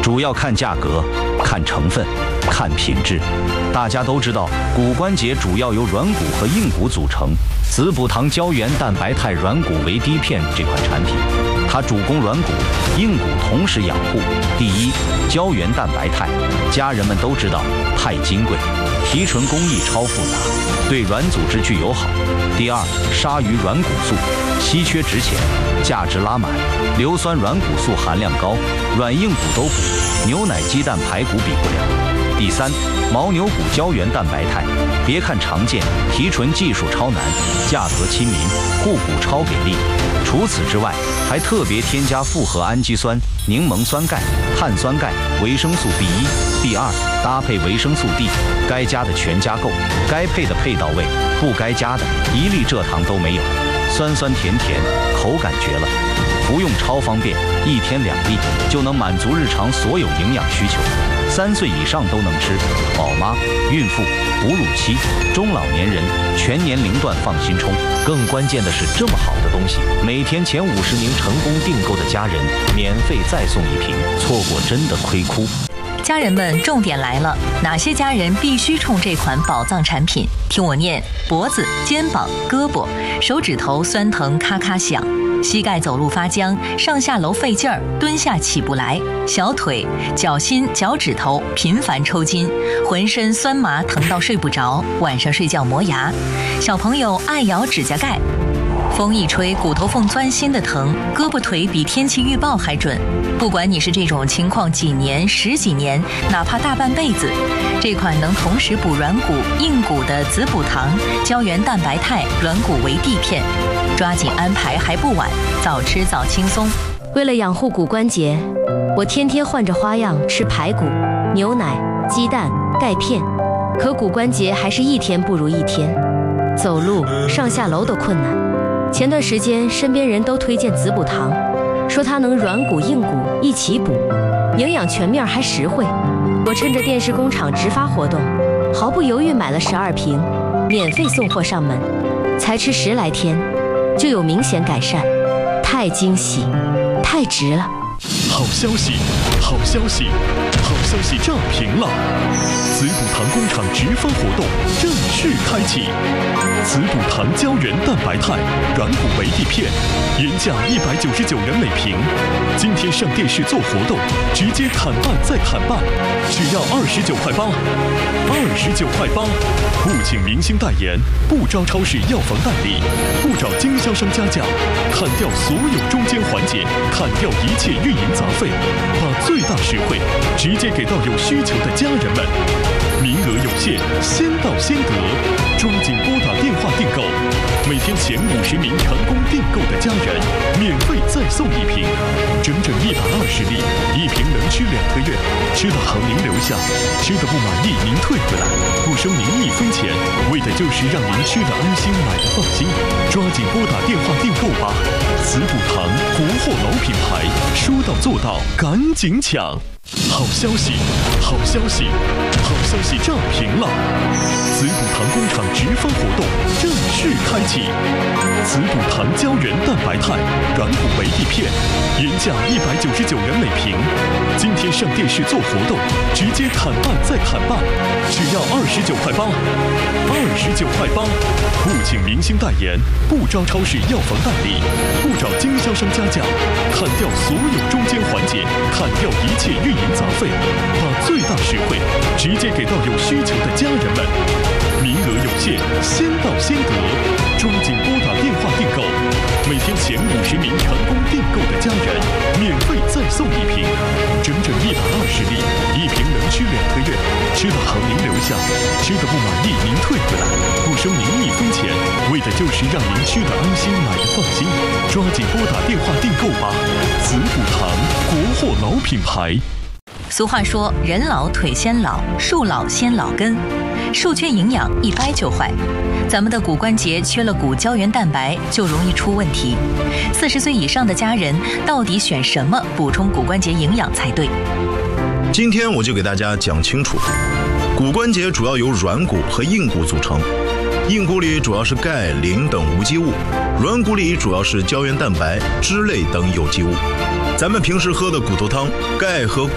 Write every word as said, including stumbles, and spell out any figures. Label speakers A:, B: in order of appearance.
A: 主要看价格、看成分、看品质。大家都知道，骨关节主要由软骨和硬骨组成。子补堂胶原蛋白肽软骨维 D 片这款产品，它主攻软骨、硬骨同时养护。第一，胶原蛋白肽，家人们都知道太金贵，提纯工艺超复杂，对软组织具友好。第二，鲨鱼软骨素，稀缺值钱，价值拉满，硫酸软骨素含量高，软硬骨都补，牛奶、鸡蛋、排骨比不了。第三，牦牛骨胶原蛋白肽，别看常见，提纯技术超难，价格亲民，护骨超给力。除此之外，还特别添加复合氨基酸、柠檬酸钙、碳酸钙、维生素 B 一、B 二，搭配维生素 D， 该加的全加够，该配的配到位，不该加的一粒蔗糖都没有，酸酸甜甜，口感绝了。服用超方便，一天两粒就能满足日常所有营养需求。三岁以上都能吃，宝妈、孕妇、哺乳期、中老年人全年龄段放心冲。更关键的是，这么好的东西，每天前五十名成功订购的家人免费再送一瓶，错过真的亏哭。
B: 家人们，重点来了，哪些家人必须冲这款宝藏产品？听我念：脖子、肩膀、胳膊、手指头酸疼咔咔响，膝盖走路发僵，上下楼费劲儿，蹲下起不来；小腿、脚心、脚趾头频繁抽筋，浑身酸麻疼到睡不着，晚上睡觉磨牙；小朋友爱咬指甲盖。风一吹，骨头缝钻心的疼，胳膊腿比天气预报还准。不管你是这种情况几年、十几年，哪怕大半辈子，这款能同时补软骨、硬骨的子补堂胶原蛋白肽软骨维 D 片，抓紧安排还不晚，早吃早轻松。
C: 为了养护骨关节，我天天换着花样吃排骨、牛奶、鸡蛋、钙片，可骨关节还是一天不如一天，走路、上下楼都困难。前段时间身边人都推荐子补堂，说它能软骨硬骨一起补，营养全面还实惠。我趁着电视工厂直发活动，毫不犹豫买了十二瓶，免费送货上门，才吃十来天就有明显改善，太惊喜，太值了。
D: 好消息，好消息，好消息炸屏了！子补堂工厂直发活动正式开启。子补堂胶原蛋白肽软骨维 D 片，原价一百九十九元每瓶，今天上电视做活动，直接砍半再砍半，只要二十九块八，二十九块八，不请明星代言，不招超市药房代理，不找经销商加价，砍掉所有中间环节，砍掉一切运营杂费，把最大实惠直接给到有需求的家人们。名额有限，先到先得，抓紧拨打电话订购。每天前五十名成功订购的家人，免费再送一瓶，整整一百二十粒，一瓶能吃两个月。吃的好您留下，吃的不满意您退回来，不收您一分钱，为的就是让您吃的安心，买的放心。抓紧拨打电话订购吧！子补堂国货老品牌，说到做到，赶紧抢！好消息，好消息，好消息炸屏了！子补堂工厂直发活动正式开启。子补堂胶原蛋白肽软骨维 D 片，原价一百九十九元每瓶，今天上电视做活动，直接砍半再砍半，只要二十九块八，二十九块八，不请明星代言，不招超市药房代理，不找经销商加价，砍掉所有中间环节，砍掉一切运营杂费，把最大实惠直接给到有需求的家人们。名额有限，先到先得，抓紧拨打电话订购。每天前五十名成功订购的家人，免费再送一瓶，整整一百二十粒，一瓶能吃两个月。吃的好您留下，吃的不满意您退回来，不收您一分钱，为的就是让您吃的安心，买的放心。抓紧拨打电话订购吧！子补堂国货老品牌。
B: 俗话说，人老腿先老，树老先老根，树缺营养一掰就坏。咱们的骨关节缺了骨胶原蛋白，就容易出问题。四十岁以上的家人到底选什么补充骨关节营养才对？
E: 今天我就给大家讲清楚，骨关节主要由软骨和硬骨组成，硬骨里主要是钙、磷等无机物，软骨里主要是胶原蛋白、脂类等有机物。咱们平时喝的骨头汤，钙和